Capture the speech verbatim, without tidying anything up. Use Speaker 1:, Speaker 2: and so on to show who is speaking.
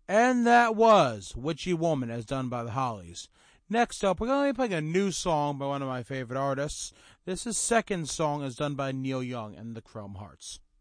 Speaker 1: And that was Witchy Woman, as done by the Hollies. Next up, we're going to be playing a new song by one of my favorite artists. This is second song, as done by Neil Young and the Chrome Hearts.